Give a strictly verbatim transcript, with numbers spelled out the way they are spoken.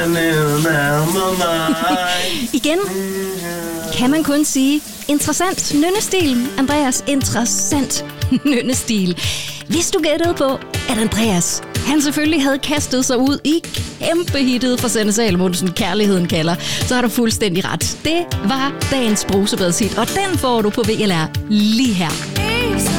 Igen kan man kun sige, interessant nynnestil, Andreas, interessant nynnestil. Hvis du gættede på, at Andreas, han selvfølgelig havde kastet sig ud i kæmpehittet for Sanne Salomonsen, Kærligheden kalder, så har du fuldstændig ret. Det var dagens brusebadshit, og den får du på V L R lige her.